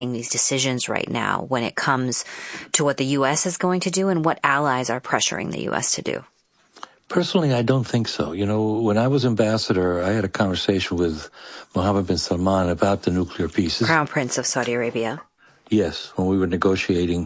these decisions right now when it comes to what the U.S. is going to do and what allies are pressuring the U.S. to do? Personally, I don't think so. You know, when I was ambassador, I had a conversation with Mohammed bin Salman about the nuclear pieces. Crown Prince of Saudi Arabia. Yes, when we were negotiating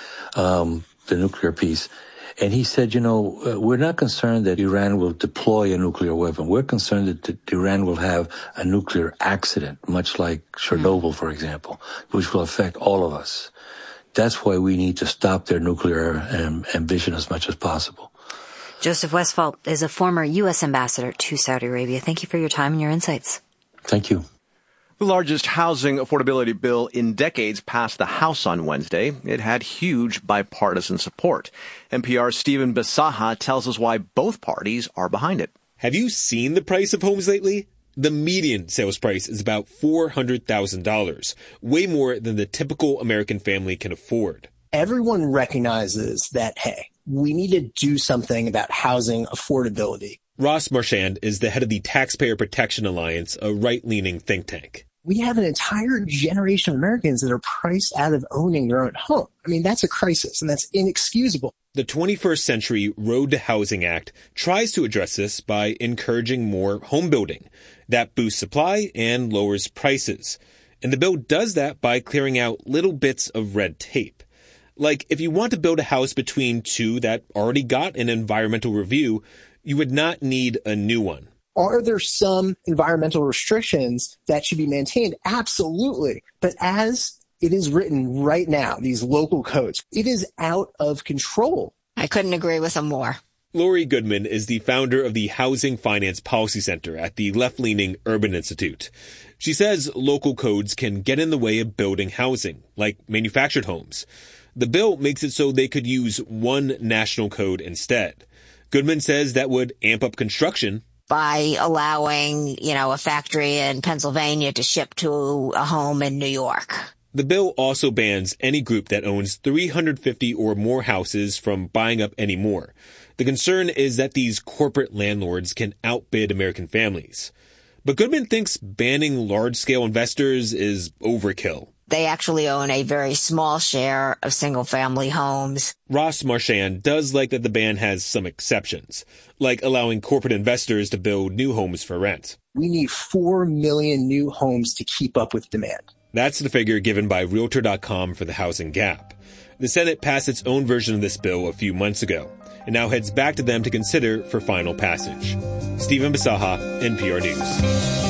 the nuclear peace. And he said, you know, we're not concerned that Iran will deploy a nuclear weapon. We're concerned that Iran will have a nuclear accident, much like Chernobyl, for example, which will affect all of us. That's why we need to stop their nuclear ambition as much as possible. Joseph Westphal is a former U.S. ambassador to Saudi Arabia. Thank you for your time and your insights. Thank you. The largest housing affordability bill in decades passed the House on Wednesday. It had huge bipartisan support. NPR's Stephen Bisaha tells us why both parties are behind it. Have you seen the price of homes lately? The median sales price is about $400,000, way more than the typical American family can afford. Everyone recognizes that, hey, we need to do something about housing affordability. Ross Marchand is the head of the Taxpayer Protection Alliance, a right-leaning think tank. We have an entire generation of Americans that are priced out of owning their own home. I mean, that's a crisis, and that's inexcusable. The 21st Century Road to Housing Act tries to address this by encouraging more home building. That boosts supply and lowers prices. And the bill does that by clearing out little bits of red tape. Like, if you want to build a house between two that already got an environmental review, you would not need a new one. Are there some environmental restrictions that should be maintained? Absolutely. But as it is written right now, these local codes, it is out of control. I couldn't agree with him more. Lori Goodman is the founder of the Housing Finance Policy Center at the left-leaning Urban Institute. She says local codes can get in the way of building housing, like manufactured homes. The bill makes it so they could use one national code instead. Goodman says that would amp up construction. By allowing, a factory in Pennsylvania to ship to a home in New York. The bill also bans any group that owns 350 or more houses from buying up any more. The concern is that these corporate landlords can outbid American families. But Goodman thinks banning large-scale investors is overkill. They actually own a very small share of single-family homes. Ross Marchand does like that the ban has some exceptions, like allowing corporate investors to build new homes for rent. We need 4 million new homes to keep up with demand. That's the figure given by Realtor.com for the housing gap. The Senate passed its own version of this bill a few months ago, and now heads back to them to consider for final passage. Stephen Bisaha, NPR News.